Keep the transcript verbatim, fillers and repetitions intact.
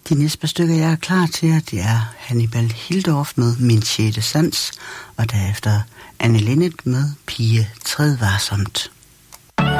De næste par stykker, jeg er klar til jer, det er Hannibal Hildorf med Min sjette sans, og derefter Anne Linnet med Pige, træd varsomt.